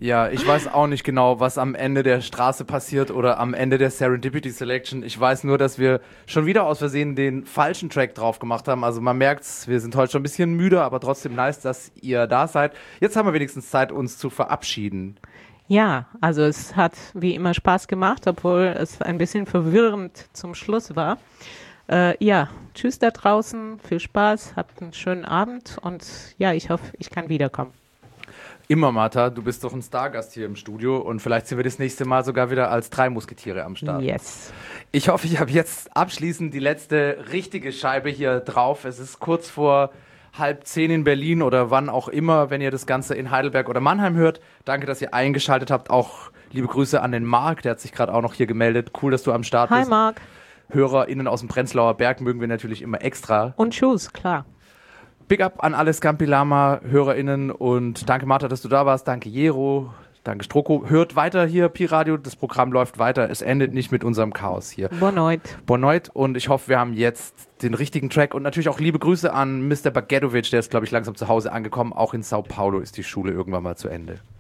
Ja, ich weiß auch nicht genau, was am Ende der Straße passiert oder am Ende der Serendipity Selection. Ich weiß nur, dass wir schon wieder aus Versehen den falschen Track drauf gemacht haben. Also man merkt's, wir sind heute schon ein bisschen müde, aber trotzdem nice, dass ihr da seid. Jetzt haben wir wenigstens Zeit, uns zu verabschieden. Ja, also es hat wie immer Spaß gemacht, obwohl es ein bisschen verwirrend zum Schluss war. Ja, tschüss da draußen, viel Spaß, habt einen schönen Abend und ja, ich hoffe, ich kann wiederkommen. Immer, Martha, du bist doch ein Stargast hier im Studio und vielleicht sind wir das nächste Mal sogar wieder als 3 Musketiere am Start. Yes. Ich hoffe, ich habe jetzt abschließend die letzte richtige Scheibe hier drauf. Es ist kurz vor 9:30 in Berlin oder wann auch immer, wenn ihr das Ganze in Heidelberg oder Mannheim hört. Danke, dass ihr eingeschaltet habt. Auch liebe Grüße an den Marc, der hat sich gerade auch noch hier gemeldet. Cool, dass du am Start bist. Hi Marc. HörerInnen aus dem Prenzlauer Berg mögen wir natürlich immer extra. Und Tschüss, klar. Big up an alle Scampi Lama HörerInnen und danke Martha, dass du da warst. Danke Jero, danke Stroko. Hört weiter hier Pi Radio, das Programm läuft weiter. Es endet nicht mit unserem Chaos hier. Bonoit. Bonoit und ich hoffe, wir haben jetzt den richtigen Track und natürlich auch liebe Grüße an Mr. Bagetovic, der ist glaube ich langsam zu Hause angekommen. Auch in Sao Paulo ist die Schule irgendwann mal zu Ende.